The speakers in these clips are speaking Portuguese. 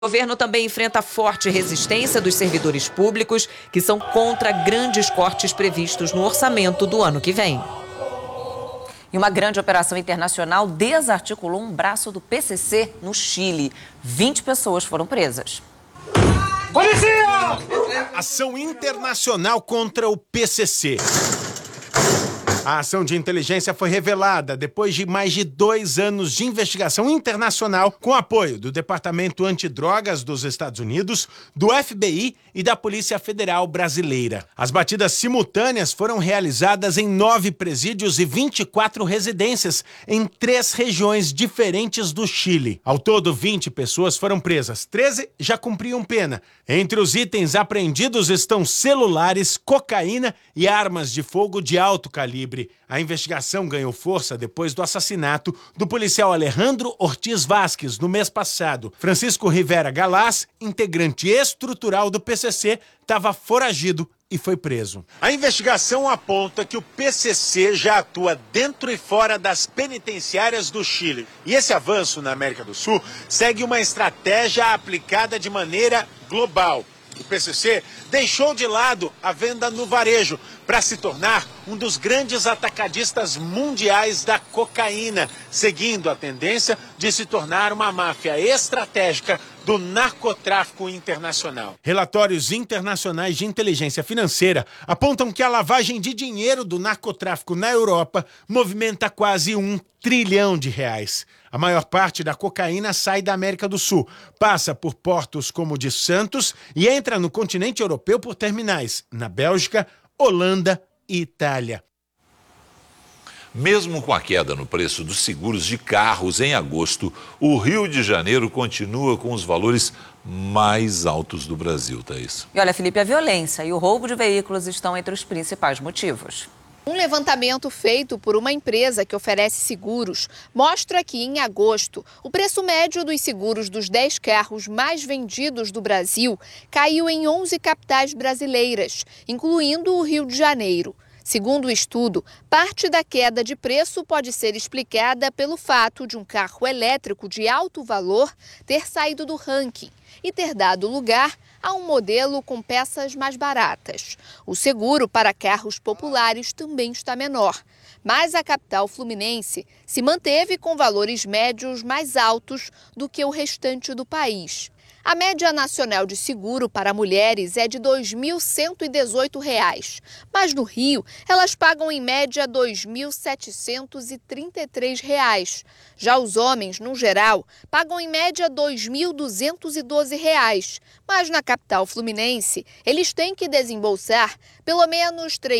O governo também enfrenta forte resistência dos servidores públicos, que são contra grandes cortes previstos no orçamento do ano que vem. E uma grande operação internacional desarticulou um braço do PCC no Chile. 20 pessoas foram presas. Polícia! Ação internacional contra o PCC. A ação de inteligência foi revelada depois de mais de 2 anos de investigação internacional com apoio do Departamento Antidrogas dos Estados Unidos, do FBI e da Polícia Federal Brasileira. As batidas simultâneas foram realizadas em 9 presídios e 24 residências em 3 regiões diferentes do Chile. Ao todo, 20 pessoas foram presas, 13 já cumpriam pena. Entre os itens apreendidos estão celulares, cocaína e armas de fogo de alto calibre. A investigação ganhou força depois do assassinato do policial Alejandro Ortiz Vasquez no mês passado. Francisco Rivera Galás, integrante estrutural do PCC, estava foragido e foi preso. A investigação aponta que o PCC já atua dentro e fora das penitenciárias do Chile. E esse avanço na América do Sul segue uma estratégia aplicada de maneira global. O PCC deixou de lado a venda no varejo para se tornar um dos grandes atacadistas mundiais da cocaína, seguindo a tendência de se tornar uma máfia estratégica do narcotráfico internacional. Relatórios internacionais de inteligência financeira apontam que a lavagem de dinheiro do narcotráfico na Europa movimenta quase R$1 trilhão. A maior parte da cocaína sai da América do Sul, passa por portos como o de Santos e entra no continente europeu por terminais na Bélgica, Holanda e Itália. Mesmo com a queda no preço dos seguros de carros em agosto, o Rio de Janeiro continua com os valores mais altos do Brasil, Thaís. E olha, Felipe, a violência e o roubo de veículos estão entre os principais motivos. Um levantamento feito por uma empresa que oferece seguros mostra que, em agosto, o preço médio dos seguros dos 10 carros mais vendidos do Brasil caiu em 11 capitais brasileiras, incluindo o Rio de Janeiro. Segundo o estudo, parte da queda de preço pode ser explicada pelo fato de um carro elétrico de alto valor ter saído do ranking e ter dado lugar a um modelo com peças mais baratas. O seguro para carros populares também está menor, mas a capital fluminense se manteve com valores médios mais altos do que o restante do país. A média nacional de seguro para mulheres é de R$ 2.118, mas no Rio elas pagam em média R$ 2.733. Já os homens, no geral, pagam em média R$ 2.212, mas na capital fluminense eles têm que desembolsar pelo menos R$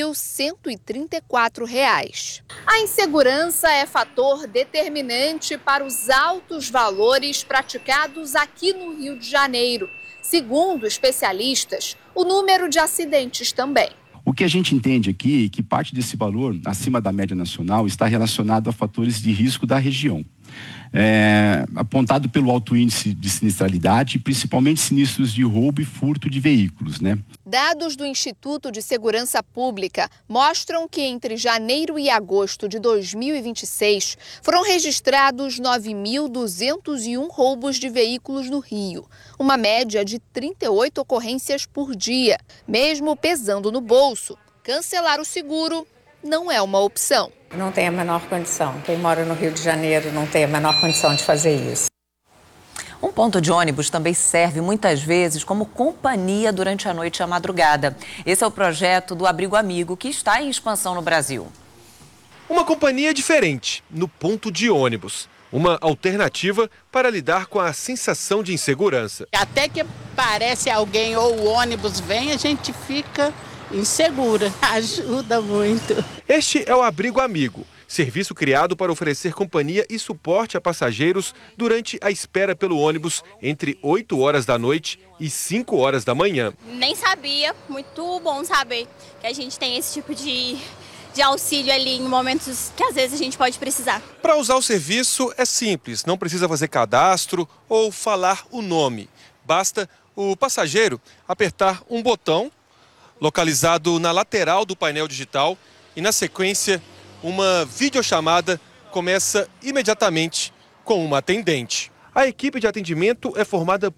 3.134. A insegurança é fator determinante para os altos valores praticados aqui no Rio de Janeiro. Segundo especialistas, o número de acidentes também. O que a gente entende aqui é que parte desse valor, acima da média nacional, está relacionado a fatores de risco da região. Apontado pelo alto índice de sinistralidade, principalmente sinistros de roubo e furto de veículos, né? Dados do Instituto de Segurança Pública mostram que entre janeiro e agosto de 2026 foram registrados 9.201 roubos de veículos no Rio, uma média de 38 ocorrências por dia. Mesmo pesando no bolso, cancelar o seguro não é uma opção. Não tem a menor condição. Quem mora no Rio de Janeiro não tem a menor condição de fazer isso. Um ponto de ônibus também serve muitas vezes como companhia durante a noite e a madrugada. Esse é o projeto do Abrigo Amigo, que está em expansão no Brasil. Uma companhia diferente, no ponto de ônibus. Uma alternativa para lidar com a sensação de insegurança. Até que aparece alguém ou o ônibus vem, a gente fica insegura. Ajuda muito. Este é o Abrigo Amigo, serviço criado para oferecer companhia e suporte a passageiros durante a espera pelo ônibus entre 8 horas da noite e 5 horas da manhã. Nem sabia, muito bom saber que a gente tem esse tipo de auxílio ali em momentos que às vezes a gente pode precisar. Para usar o serviço é simples, não precisa fazer cadastro ou falar o nome. Basta o passageiro apertar um botão localizado na lateral do painel digital e, na sequência, uma videochamada começa imediatamente com uma atendente. A equipe de atendimento é formada